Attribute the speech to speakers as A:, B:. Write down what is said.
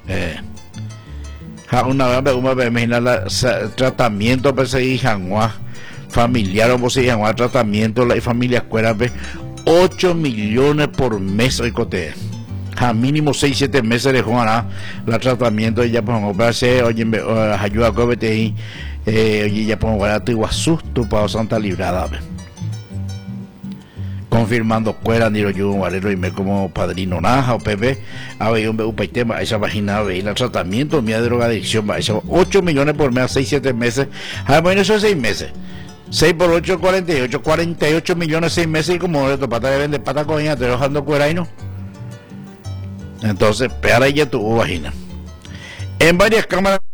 A: Una vez me imagina tratamiento para seguir familiar o seguir tratamiento la familia escuela 8 millones por mes hoy cote. A mínimo 6-7 meses de jugar la tratamiento y ya podemos hacer oye ayuda a oye ya podemos guardar tu asusto para Santa Librada confirmando cuera ni lo yo guarero y me como padrino naja o pepe a ver un tema esa página ve el tratamiento mía de drogadicción va 8 millones por mes 6-7 meses bueno eso es 6 meses 6 por 8 48 millones 6 meses y como esto pata de vender pata coña te dejando cuera y no. Entonces, pegar ella tu vagina. En varias cámaras